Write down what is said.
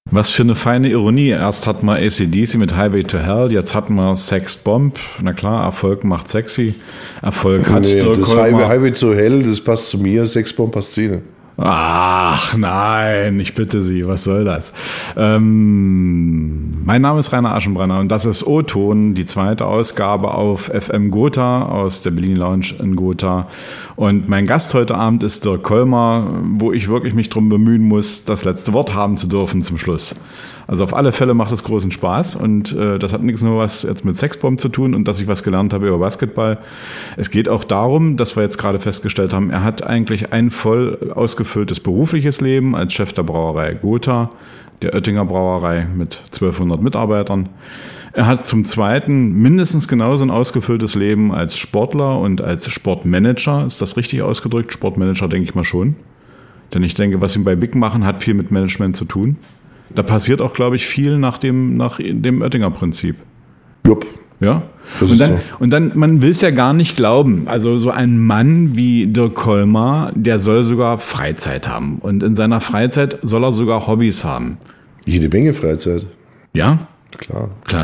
Was für eine feine Ironie. Erst hatten wir AC/DC mit Highway to Hell, jetzt hatten wir Sex Bomb. Na klar, Erfolg macht sexy. Erfolg hat Dirk das Kolmar. Highway to Hell, das passt zu mir, Sexbomb passt zu Ihnen. Ach nein, ich bitte Sie, was soll das? Mein Name ist Rainer Aschenbrenner und das ist O-Ton, die zweite Ausgabe auf FM Gotha aus der Berlin Lounge in Gotha. Und mein Gast heute Abend ist Dirk Kolmar, wo ich wirklich mich drum bemühen muss, das letzte Wort haben zu dürfen zum Schluss. Also auf alle Fälle macht es großen Spaß und das hat nichts nur was jetzt mit Sexbomb zu tun und dass ich was gelernt habe über Basketball. Es geht auch darum, dass wir jetzt gerade festgestellt haben, er hat eigentlich ein voll ausgefülltes berufliches Leben als Chef der Brauerei Gotha, der Oettinger Brauerei mit 1200 Mitarbeitern. Er hat zum Zweiten mindestens genauso ein ausgefülltes Leben als Sportler und als Sportmanager. Ist das richtig ausgedrückt? Sportmanager denke ich mal schon. Denn ich denke, was sie bei Big machen, hat viel mit Management zu tun. Da passiert auch, glaube ich, viel nach dem Oettinger Prinzip. Jupp. Ja? Das Und ist dann, so. und dann, man will es ja gar nicht glauben. Also so ein Mann wie Dirk Kolmar, der soll sogar Freizeit haben. Und in seiner Freizeit soll er sogar Hobbys haben. Jede Menge Freizeit. Ja? Klar.